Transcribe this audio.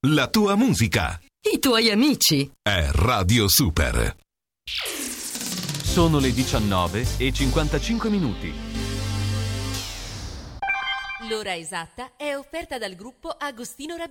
la tua musica, i tuoi amici. è Radio Super. Sono le 19:55. L'ora esatta è offerta dal gruppo Agostino Rabin.